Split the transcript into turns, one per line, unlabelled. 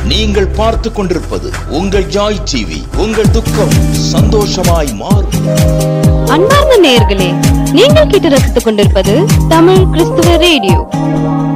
நீங்கள் பார்த்து கொண்டிருப்பது உங்கள் ஜாய் டிவி. உங்கள் துக்கம் சந்தோஷமாய் மாறும்.
அன்பார்ந்த நேயர்களே, நீங்கள் கேட்டு ரசித்துக் கொண்டிருப்பது தமிழ் கிறிஸ்துவ ரேடியோ.